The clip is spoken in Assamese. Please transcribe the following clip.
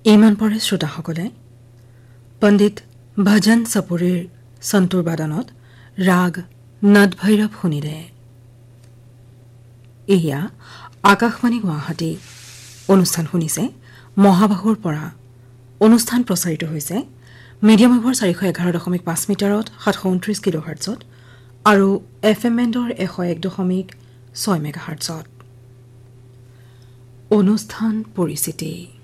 ইমান পৰে শ্ৰোতাসকলে পণ্ডিত ভজন সপুৰীৰ সন্তুৰ বাদনত ৰাগ নদভৈৰৱ শুনিলে। এয়া আকাশবাণী গুৱাহাটী। অনুষ্ঠান শুনিছে মহাবাহুৰ পৰা। অনুষ্ঠান প্ৰচাৰিত হৈছে মিডিয়াম ৱেভৰ 411.5 মিটাৰত 729 কিলোহাৰ্টছত আৰু FM বেণ্ডৰ 101.6 মেগাহাৰ্টছত। অনুষ্ঠান পৰিচিতি।